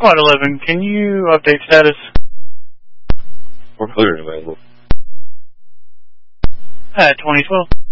Flight 11, can you update status? We're clear and available. At 2012.